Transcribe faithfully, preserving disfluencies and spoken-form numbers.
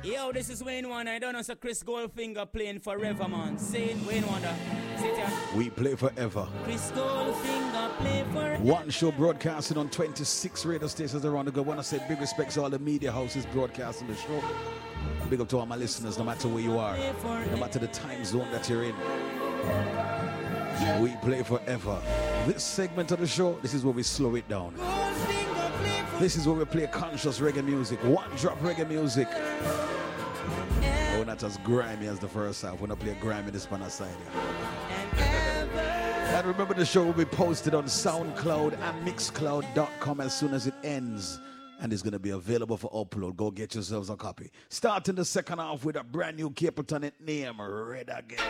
Yo, this is Wayne Wonder. I don't know, so Chris Goldfinger playing forever, man. Saying Wayne Wonder. Sit here. We play forever. Chris Goldfinger play forever. One show broadcasting on twenty-six radio stations around the globe. I want to say big respects to all the media houses broadcasting the show. Big up to all my listeners, no matter where you are, no matter the time zone that you're in. We play forever. This segment of the show, this is where we slow it down. This is where we play conscious reggae music, one drop reggae music. We're not as grimy as the first half. We're not playing grimy this one aside. And remember, the show will be posted on SoundCloud and Mixcloud dot com as soon as it ends. And it's going to be available for upload. Go get yourselves a copy. Starting the second half with a brand new Capleton named Red Again.